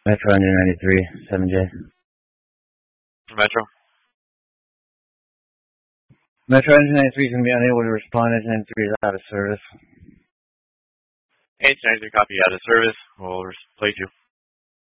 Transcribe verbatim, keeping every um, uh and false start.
Metro Engine ninety-three, seven J. Metro? Metro Engine ninety-three is going to be unable to respond. Engine ninety-three is out of service. Engine ninety-three, copy, out of service. We'll replace you.